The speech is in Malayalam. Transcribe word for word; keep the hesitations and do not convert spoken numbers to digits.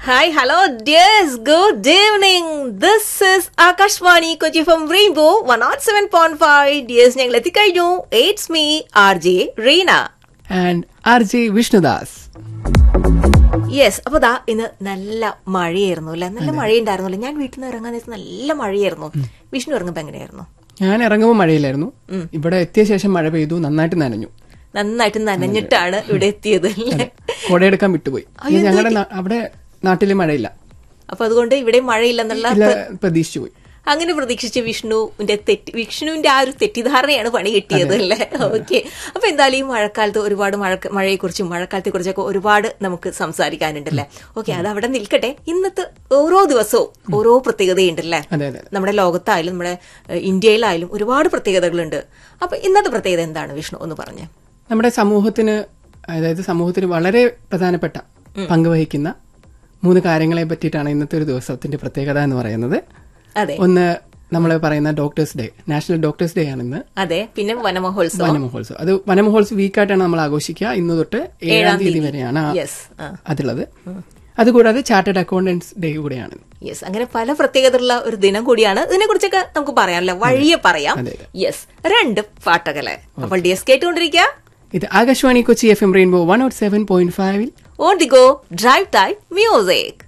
Hi, hello, dears. Good evening. This is Akashvani Kochi from Rainbow one oh seven point five. Dears, ഞങ്ങൾ എത്തിക്കഴിഞ്ഞു. It's me, R J Reena. And R J Vishnudas. Yes, അപ്പോൾ ദാ ഇന്ന് നല്ല മഴയായിരുന്നു അല്ലെ? നല്ല മഴയുണ്ടായിരുന്നല്ലോ. ഞാൻ വീട്ടിൽ നിന്ന് ഇറങ്ങാൻ നേരത്ത് നല്ല മഴയായിരുന്നു. വിഷ്ണു ഇറങ്ങുമ്പോൾ എങ്ങനെയായിരുന്നു? ഞാൻ ഇറങ്ങുമ്പോൾ മഴയില്ലായിരുന്നു. ഇവിടെ എത്തിയ ശേഷം മഴ പെയ്തു, നന്നായിട്ട് നനഞ്ഞു. നന്നായിട്ട് നനഞ്ഞിട്ടാണ് ഇവിടെ എത്തിയത് അല്ലേ? കൊടയെടുക്കാൻ വിട്ടുപോയി. ഞങ്ങളുടെ അവിടെ നാട്ടില് മഴയില്ല, അപ്പൊ അതുകൊണ്ട് ഇവിടെ മഴയില്ലെന്നുള്ള പ്രതീക്ഷിച്ചു പോയി. അങ്ങനെ പ്രതീക്ഷിച്ച് വിഷ്ണുവിന്റെ തെറ്റി വിഷ്ണുവിന്റെ ആ ഒരു തെറ്റിദ്ധാരണയാണ് പണി കിട്ടിയത് അല്ലേ? ഓക്കെ. അപ്പൊ എന്തായാലും ഈ മഴക്കാലത്ത് ഒരുപാട് മഴ മഴയെക്കുറിച്ചും മഴക്കാലത്തെ കുറിച്ചൊക്കെ ഒരുപാട് നമുക്ക് സംസാരിക്കാനുണ്ടല്ലേ? ഓക്കെ, അത് അവിടെ നിൽക്കട്ടെ. ഇന്നത്തെ ഓരോ ദിവസവും ഓരോ പ്രത്യേകതയുണ്ടല്ലേ? നമ്മുടെ ലോകത്തായാലും നമ്മുടെ ഇന്ത്യയിലായാലും ഒരുപാട് പ്രത്യേകതകളുണ്ട്. അപ്പൊ ഇന്നത്തെ പ്രത്യേകത എന്താണ് വിഷ്ണു ഒന്ന് പറഞ്ഞേ? നമ്മുടെ സമൂഹത്തിന്, അതായത് സമൂഹത്തിന് വളരെ പ്രധാനപ്പെട്ട പങ്കുവഹിക്കുന്ന മൂന്ന് കാര്യങ്ങളെ പറ്റിയിട്ടാണ് ഇന്നത്തെ ഒരു ദിവസത്തിന്റെ പ്രത്യേകത എന്ന് പറയുന്നത്. ഒന്ന് നമ്മൾ പറയുന്ന doctors day, national doctors day ആണ് ഇന്ന്. അതെ. പിന്നെ വനമഹോത്സവം. വനമഹോത്സവം അത് വനമഹോത്സവം വീക്കായിട്ടാണ് നമ്മൾ ആഘോഷിക്കുക. ഇന്ന് തൊട്ട് ഏഴാം തീയതി വരെയാണ് അതുള്ളത്. അതുകൂടാതെ ചാർട്ടേഡ് അക്കൗണ്ടൻസ് ഡേ കൂടെയാണ്. യെസ്, അങ്ങനെ പല പ്രത്യേകതയുള്ള ഒരു ദിനം കൂടിയാണ്. ഇതിനെ കുറിച്ചൊക്കെ നമുക്ക് പറയാമല്ലോ, വഴിയെ പറയാം. യെസ്, രണ്ട് പാട്ടകലെ. അപ്പോൾ ഡിയസ് കേട്ടുകൊണ്ടിരിക്കുക. ഇത് Akashvani Kochi F M rainbow one ഓട്ട് സെവൻ പോയിന്റ് ഫൈവിൽ on the go drive time music.